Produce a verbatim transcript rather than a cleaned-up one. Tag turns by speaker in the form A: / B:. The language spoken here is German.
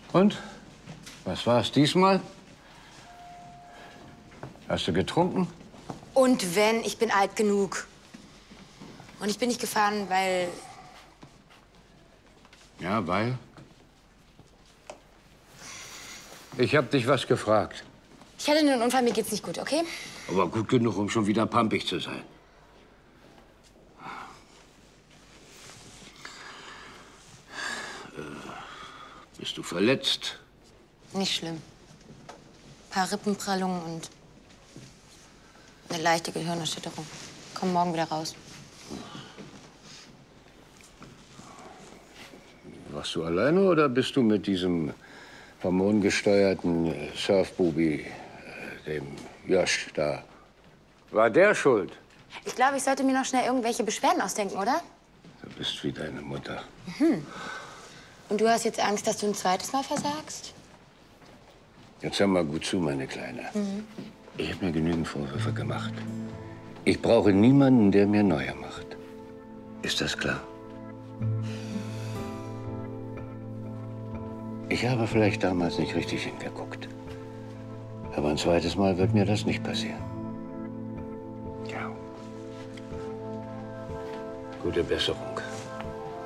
A: Und? Was war's diesmal? Hast du getrunken?
B: Und wenn, ich bin alt genug. Und ich bin nicht gefahren, weil...
A: Ja, weil? Ich hab dich was gefragt.
B: Ich hatte einen Unfall, mir geht's nicht gut, okay?
A: Aber gut genug, um schon wieder pampig zu sein. Äh, bist du verletzt?
B: Nicht schlimm. Ein paar Rippenprellungen und eine leichte Gehirnerschütterung. Komm morgen wieder raus.
A: Warst du alleine oder bist du mit diesem hormongesteuerten Surfbubi, äh, dem Josch, da? War der schuld?
B: Ich glaube, ich sollte mir noch schnell irgendwelche Beschwerden ausdenken, oder?
A: Du bist wie deine Mutter.
B: Mhm. Und du hast jetzt Angst, dass du ein zweites Mal versagst?
A: Jetzt hör mal gut zu, meine Kleine.
B: Mhm.
A: Ich habe mir genügend Vorwürfe gemacht. Ich brauche niemanden, der mir neue macht. Ist das klar? Ich habe vielleicht damals nicht richtig hingeguckt. Aber ein zweites Mal wird mir das nicht passieren. Ja. Gute Besserung.